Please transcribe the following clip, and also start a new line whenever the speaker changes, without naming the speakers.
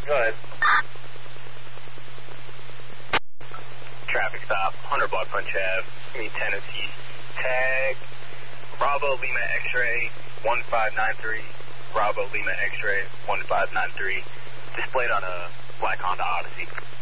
Go ahead.
Traffic stop, 100 block Punch Ave, Tennessee. Tag, Bravo Lima X-ray 1593, Bravo Lima X-ray 1593, displayed on a black Honda Odyssey.